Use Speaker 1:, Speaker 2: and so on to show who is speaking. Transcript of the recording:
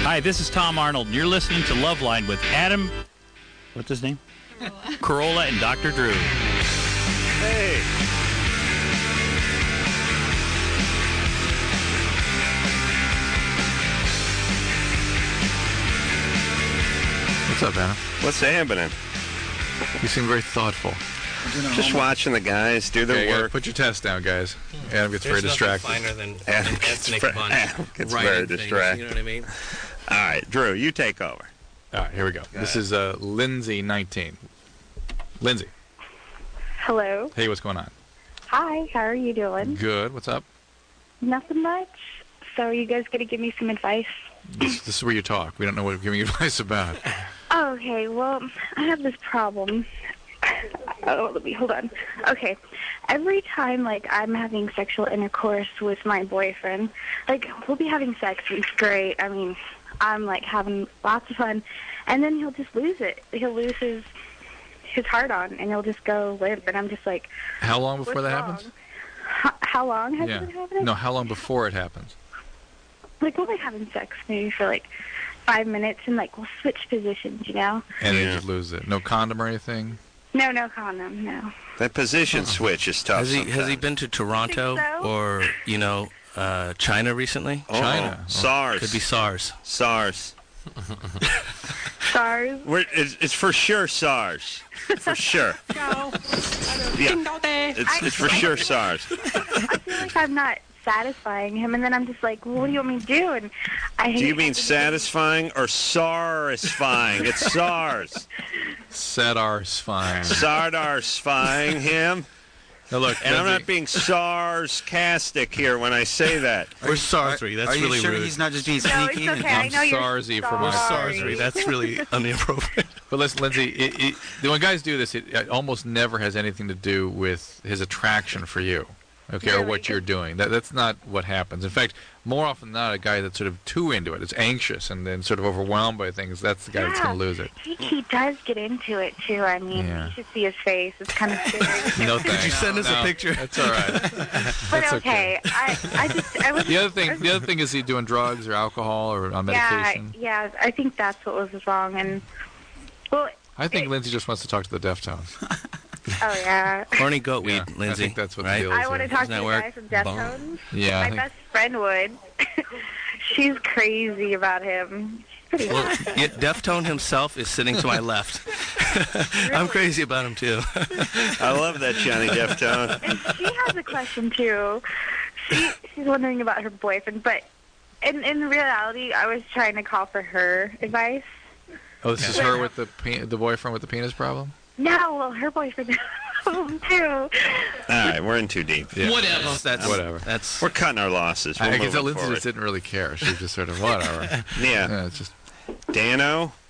Speaker 1: Hi, this is Tom Arnold, and you're listening to Loveline with Adam, what's his name? Carolla and Dr. Drew.
Speaker 2: Hey.
Speaker 3: What's up, Adam?
Speaker 2: What's happening?
Speaker 3: You seem very thoughtful.
Speaker 2: Just watching the guys do their work.
Speaker 3: Put your test down, guys. Adam gets very distracted.
Speaker 4: Finer than
Speaker 2: Adam
Speaker 4: ethnic
Speaker 2: gets very distracted.
Speaker 4: You know what I mean?
Speaker 2: All right, Drew, you take over.
Speaker 3: All right, here we go. This is Lindsay, 19. Lindsay.
Speaker 5: Hello.
Speaker 3: Hey, what's going on?
Speaker 5: Hi, how are you doing?
Speaker 3: Good. What's up?
Speaker 5: Nothing much. So are you guys going to give me some advice?
Speaker 3: This is where you talk. We don't know what we're giving advice about.
Speaker 5: Oh, okay, well, I have this problem. Hold on. Okay, every time, like, I'm having sexual intercourse with my boyfriend, like, we'll be having sex, and it's great. I mean, I'm, like, having lots of fun, and then he'll just lose it. He'll lose his heart on, and he'll just go limp, and I'm just like,
Speaker 3: How long before
Speaker 5: what's
Speaker 3: that
Speaker 5: wrong?
Speaker 3: happens?
Speaker 5: How long has it been happening?
Speaker 3: No, how long before it happens?
Speaker 5: Like, we'll be having sex maybe for, like, 5 minutes, and, like, we'll switch positions, you know?
Speaker 3: And then you just lose it. No condom or anything?
Speaker 5: No condom, no.
Speaker 2: That position switch is tough.
Speaker 4: Has he been to Toronto or, China recently?
Speaker 2: Oh,
Speaker 3: China.
Speaker 2: SARS.
Speaker 4: Could be SARS.
Speaker 2: SARS.
Speaker 5: SARS?
Speaker 2: It's for sure SARS. For sure.
Speaker 5: No.
Speaker 2: Yeah. It's for sure SARS.
Speaker 5: I feel like I'm not satisfying him, and then I'm just like, well, what do you want me to do? And
Speaker 2: Do you mean satisfying or satisfying? It's SARS.
Speaker 3: Satisfying.
Speaker 2: Satisfying him.
Speaker 3: Now look,
Speaker 2: And I'm not being sarcastic here when I say that.
Speaker 4: Or SARS-y. That's
Speaker 6: Are you
Speaker 4: really
Speaker 6: sure
Speaker 4: rude.
Speaker 6: he's not just being
Speaker 5: No, it's
Speaker 6: sneaky?
Speaker 5: okay. I
Speaker 3: I'm
Speaker 5: know you're
Speaker 3: Sarsy for my
Speaker 5: sorry.
Speaker 4: SARS-y. That's really inappropriate.
Speaker 3: But listen, Lindsay, when guys do this, it almost never has anything to do with his attraction for you, okay, or
Speaker 5: Really?
Speaker 3: what you're doing. That's not what happens. In fact, more often than not, a guy that's sort of too into it, is anxious and then sort of overwhelmed by things, that's the guy that's going to lose it.
Speaker 5: He does get into it, too. I mean,
Speaker 3: Yeah.
Speaker 5: you should see his face. It's kind of scary.
Speaker 3: No thanks.
Speaker 4: Could you send us a picture?
Speaker 3: That's all right.
Speaker 5: But
Speaker 3: That's
Speaker 5: okay. I was...
Speaker 3: The other thing is he doing drugs or alcohol or on medication?
Speaker 5: Yeah, I think that's what was wrong. And, well...
Speaker 3: I think Lindsay just wants to talk to the Deftones.
Speaker 5: Oh, yeah.
Speaker 4: Horny goat weed,
Speaker 3: Yeah,
Speaker 4: Lindsay.
Speaker 3: I think that's what
Speaker 4: right?
Speaker 3: the deal is
Speaker 5: I want to
Speaker 3: here.
Speaker 5: talk to
Speaker 4: Doesn't
Speaker 5: the
Speaker 4: that
Speaker 5: guy
Speaker 4: work?
Speaker 5: from
Speaker 4: Bone.
Speaker 5: Deftones.
Speaker 3: Yeah, I
Speaker 5: My
Speaker 3: think-
Speaker 5: best friend would. She's crazy about him. She's pretty
Speaker 4: Well,
Speaker 5: hot.
Speaker 4: yeah, Deftone himself is sitting to my left. I'm crazy about him, too.
Speaker 2: I love that Johnny Deftone.
Speaker 5: And she has a question, too. She's wondering about her boyfriend, but in reality, I was trying to call for her advice.
Speaker 3: Oh, this is her with the boyfriend with the penis problem?
Speaker 5: No, well, her boyfriend has a problem, too.
Speaker 2: All right, we're in too deep.
Speaker 3: Yeah.
Speaker 4: Whatever.
Speaker 3: That's
Speaker 2: We're cutting our losses. We're
Speaker 3: I can tell
Speaker 2: moving
Speaker 3: Lindsay
Speaker 2: forward.
Speaker 3: just didn't really care. She was just sort of, whatever.
Speaker 2: Yeah.
Speaker 3: Yeah, it's just
Speaker 2: Dano,